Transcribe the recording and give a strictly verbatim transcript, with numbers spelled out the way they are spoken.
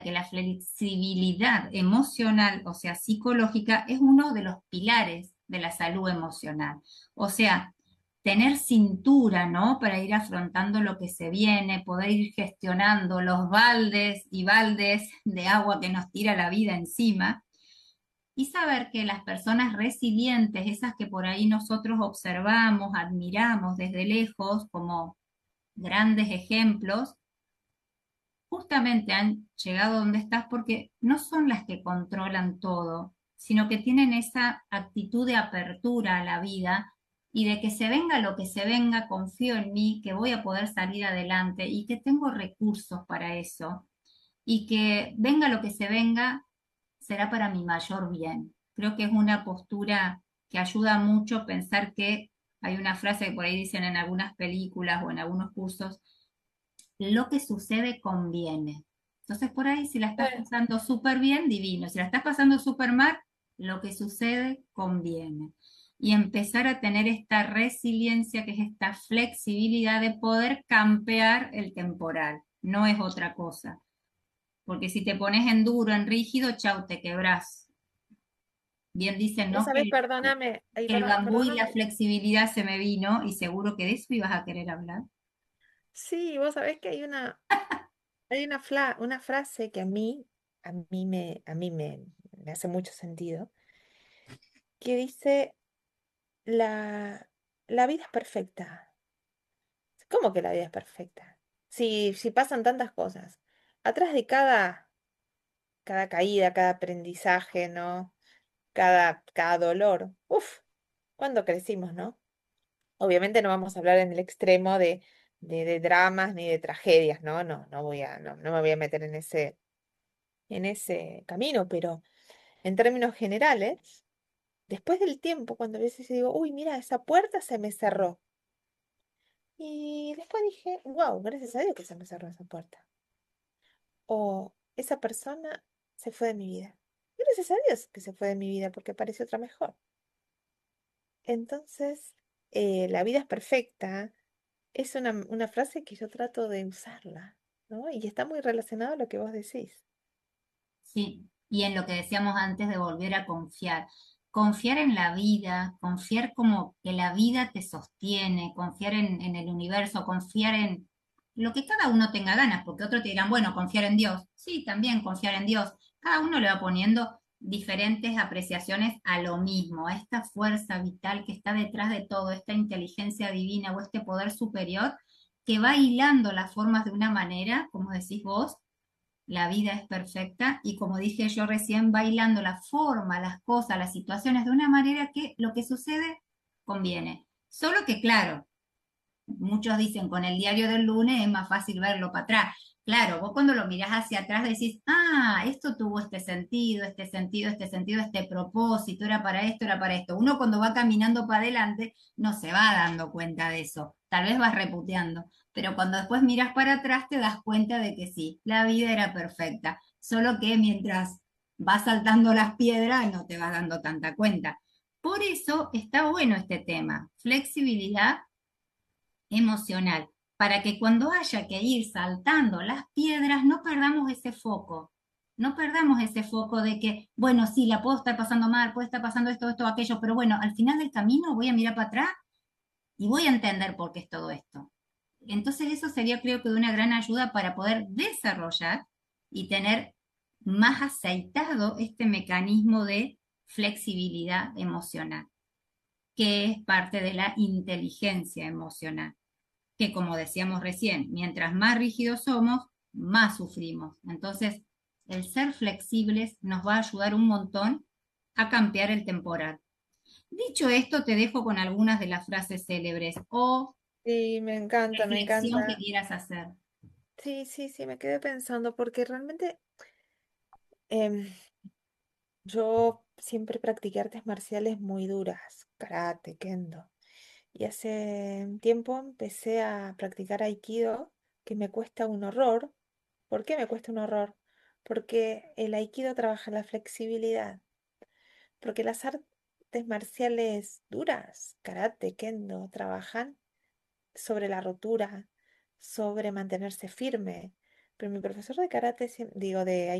que la flexibilidad emocional, o sea, psicológica, es uno de los pilares de la salud emocional. O sea, tener cintura, ¿no? Para ir afrontando lo que se viene, poder ir gestionando los baldes y baldes de agua que nos tira la vida encima. Y saber que las personas resilientes, esas que por ahí nosotros observamos, admiramos desde lejos como grandes ejemplos, justamente han llegado donde estás porque no son las que controlan todo, sino que tienen esa actitud de apertura a la vida y de que se venga lo que se venga, confío en mí, que voy a poder salir adelante y que tengo recursos para eso y que venga lo que se venga, será para mi mayor bien. Creo que es una postura que ayuda mucho a pensar que hay una frase que por ahí dicen en algunas películas o en algunos cursos, lo que sucede conviene. Entonces, por ahí, si la estás Eh, pasando súper bien, divino. Si la estás pasando súper mal, lo que sucede conviene. Y empezar a tener esta resiliencia, que es esta flexibilidad de poder campear el temporal. No es otra cosa. Porque si te pones en duro, en rígido, chau, te quebrás. Bien dicen, Vos ¿no? Que sabés, el, perdóname, ay, que el perdón- bambú y la perdóname. flexibilidad se me vino y seguro que de eso ibas a querer hablar. Sí, vos sabés que hay una, hay una, fla- una frase que a mí, a mí me, a mí me, me hace mucho sentido, que dice, la, la vida es perfecta. ¿Cómo que la vida es perfecta? Si, si pasan tantas cosas. Atrás de cada, cada caída, cada aprendizaje, ¿no? Cada, cada dolor. Uf, ¿cuándo crecimos, no? Obviamente no vamos a hablar en el extremo de, de, de dramas ni de tragedias, ¿no? No, no voy a, no, no me voy a meter en ese, en ese camino, pero en términos generales, después del tiempo, cuando a veces digo, uy, mira, esa puerta se me cerró. Y después dije, wow, gracias a Dios que se me cerró esa puerta. O esa persona se fue de mi vida. Gracias a Dios que se fue de mi vida porque apareció otra mejor. Entonces, eh, la vida es perfecta. Es una, una frase que yo trato de usarla, ¿no? Y está muy relacionado a lo que vos decís. Sí, y en lo que decíamos antes de volver a confiar. Confiar en la vida, confiar como que la vida te sostiene, confiar en, en el universo, confiar en lo que cada uno tenga ganas, porque otros te dirán, bueno, confiar en Dios. Sí, también confiar en Dios. Cada uno le va poniendo diferentes apreciaciones a lo mismo, a esta fuerza vital que está detrás de todo, esta inteligencia divina o este poder superior que va hilando las formas de una manera, como decís vos, la vida es perfecta y como dije yo recién, bailando la forma, las cosas, las situaciones de una manera que lo que sucede conviene. Solo que, claro, muchos dicen con el diario del lunes es más fácil verlo para atrás. Claro, vos cuando lo mirás hacia atrás decís, ah, esto tuvo este sentido, este sentido, este sentido, este propósito, era para esto, era para esto. Uno cuando va caminando para adelante no se va dando cuenta de eso, tal vez vas reputeando, pero cuando después miras para atrás te das cuenta de que sí, la vida era perfecta, solo que mientras vas saltando las piedras no te vas dando tanta cuenta. Por eso está bueno este tema, flexibilidad emocional, para que cuando haya que ir saltando las piedras no perdamos ese foco, no perdamos ese foco de que, bueno, sí, la puedo estar pasando mal, puede estar pasando esto, esto, aquello, pero bueno, al final del camino voy a mirar para atrás y voy a entender por qué es todo esto. Entonces eso sería creo que de una gran ayuda para poder desarrollar y tener más aceitado este mecanismo de flexibilidad emocional, que es parte de la inteligencia emocional que como decíamos recién, mientras más rígidos somos, más sufrimos. Entonces, el ser flexibles nos va a ayudar un montón a cambiar el temporal. Dicho esto, te dejo con algunas de las frases célebres o Sí, me encanta, me reflexión que encanta. quieras hacer. Sí, sí, sí, me quedé pensando porque realmente em, yo siempre practiqué artes marciales muy duras, karate, kendo. Y hace un tiempo empecé a practicar aikido, que me cuesta un horror. ¿Por qué me cuesta un horror? Porque el aikido trabaja la flexibilidad. Porque las artes marciales duras, karate, kendo, trabajan sobre la rotura, sobre mantenerse firme, pero mi profesor de karate, siem- digo, de